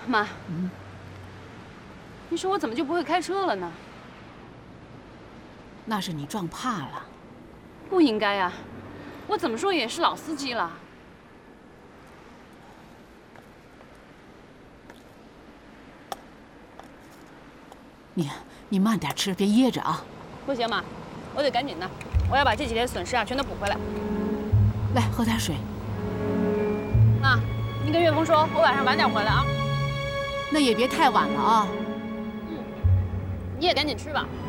妈，你说我怎么就不会开车了呢？ 那是你撞怕了。 不应该呀，我怎么说也是老司机了。 你慢点吃，别噎着啊。 不行妈，我得赶紧的，我要把这几天损失啊全都补回来。 来，喝点水。 妈，你跟岳峰说，我晚上晚点回来啊。 那也别太晚了啊。 你也赶紧吃吧。